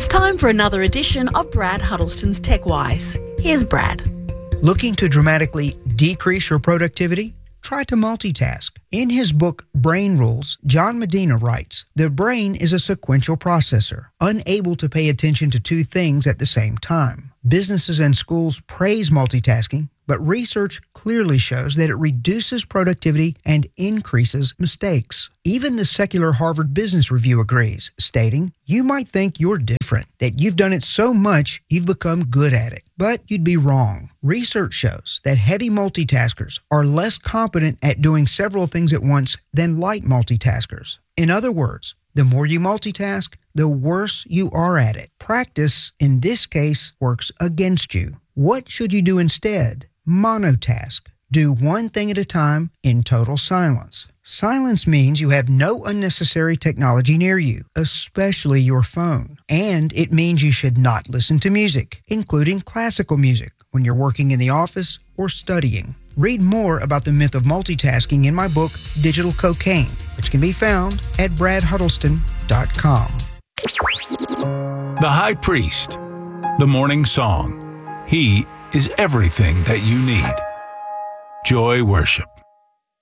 It's time for another edition of Brad Huddleston's TechWise. Here's Brad. Looking to dramatically decrease your productivity? Try to multitask. In his book, Brain Rules, John Medina writes, "The brain is a sequential processor, unable to pay attention to two things at the same time." Businesses and schools praise multitasking, but research clearly shows that it reduces productivity and increases mistakes. Even the secular Harvard Business Review agrees, stating, "You might think you're different, that you've done it so much you've become good at it. But you'd be wrong. Research shows that heavy multitaskers are less competent at doing several things at once than light multitaskers. In other words, the more you multitask, the worse you are at it. Practice, in this case, works against you. What should you do instead? Monotask. Do one thing at a time in total silence. Silence means you have no unnecessary technology near you, especially your phone. And it means you should not listen to music, including classical music, when you're working in the office or studying. Read more about the myth of multitasking in my book, Digital Cocaine, which can be found at bradhuddleston.com. The High Priest, the Morning Song. He is everything that you need. Joy Worship.